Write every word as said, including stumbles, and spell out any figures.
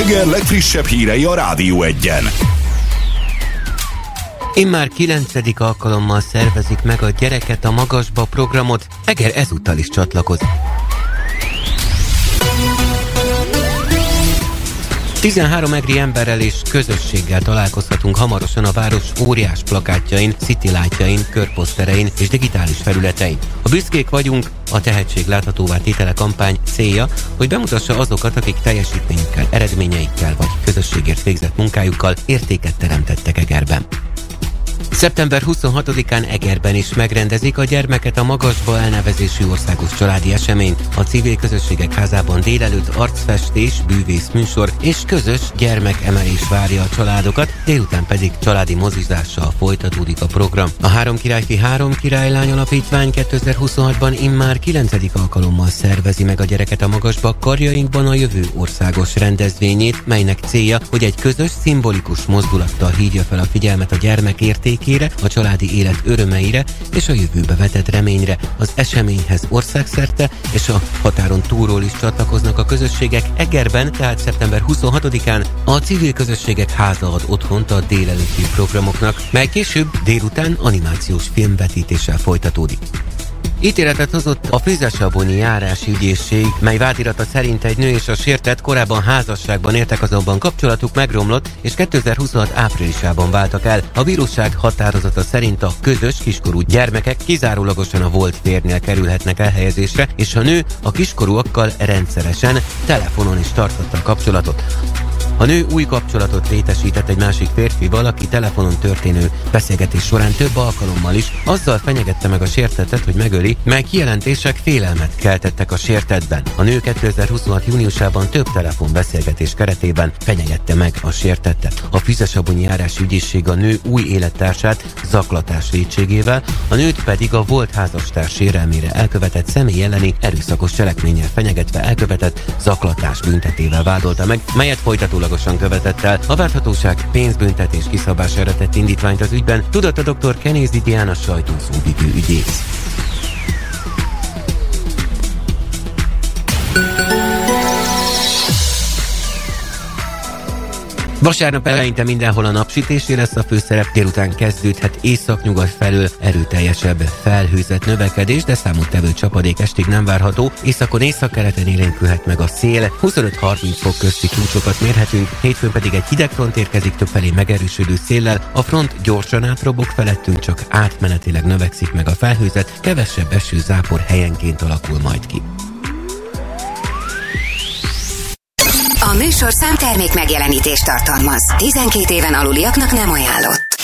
Eger legfrissebb hírei a Rádió Egyen. Immár kilencedik alkalommal szervezik meg a Gyereket a Magasba programot, Eger ezúttal is csatlakozik. tizenhárom egri emberrel és közösséggel találkozhatunk hamarosan a város óriás plakátjain, citylightjain, körposzterein és digitális felületein. A büszkék vagyunk, a tehetség láthatóvá tétele kampány célja, hogy bemutassa azokat, akik teljesítményükkel, eredményeikkel vagy közösségért végzett munkájukkal értéket teremtettek Egerben. szeptember huszonhatodikán Egerben is megrendezik a Gyermeket a Magasba elnevezésű országos családi eseményt. A civil közösségek házában délelőtt arcfestés, bűvész műsor és közös gyermekemelés várja a családokat, délután pedig családi mozizással folytatódik a program. A Három királyfi, Három királylány alapítvány kétezer-huszonhatban immár kilencedik alkalommal szervezi meg a Gyereket a Magasba karjainkban a jövő országos rendezvényét, melynek célja, hogy egy közös, szimbolikus mozdulattal hívja fel a figyelmet a gyermek értékére, a családi élet örömeire és a jövőbe vetett reményre. Az eseményhez országszerte és a határon túlról is csatlakoznak a közösségek. Egerben, tehát szeptember huszonhatodikán a civil közösségek háza ad otthont a délelőtti programoknak, mely később délután animációs filmvetítéssel folytatódik. Ítéletet hozott a Füzesabonyi járási ügyészség, mely vádirata szerint egy nő és a sértett korábban házasságban éltek, azonban kapcsolatuk megromlott, és kétezer-huszonhat áprilisában váltak el. A bíróság határozata szerint a közös kiskorú gyermekek kizárólagosan a volt férjnél kerülhetnek elhelyezésre, és a nő a kiskorúakkal rendszeresen telefonon is tartotta a kapcsolatot. A nő új kapcsolatot létesített egy másik férfival, aki telefonon történő beszélgetés során több alkalommal is azzal fenyegette meg a sértettet, hogy megöli, mely kijelentések félelmet keltettek a sértettben. A nő kétezer-huszonhat júniusában több telefonbeszélgetés keretében fenyegette meg a sértettet. A Füzesabonyi járási ügyészség a nő új élettársát zaklatás vétségével, a nőt pedig a volt házastárs sérelmére elkövetett személy elleni erőszakos cselekménnyel fenyegetve elkövetett zaklatás büntetével vádolta meg, melyet folytatólag követett el. A vádhatóság pénzbüntetés kiszabására tett indítványt az ügyben, tudatta dr. Kenézi Diana sajtószóvivő ügyész. Vasárnap eleinte mindenhol a napsütésé lesz a főszerep, délután kezdődhet északnyugat felől erőteljesebb felhőzet növekedés, de számottevő csapadék estig nem várható. Északon északkeleten élénkülhet meg a szél, huszonöt-harminc fok közti csúcsokat mérhetünk, hétfőn pedig egy hideg front érkezik többfelé megerősödő széllel, a front gyorsan átrobog felettünk, csak átmenetileg növekszik meg a felhőzet, kevesebb eső zápor helyenként alakul majd ki. A műsor számtermék megjelenítést tartalmaz. tizenkét éven aluliaknak nem ajánlott.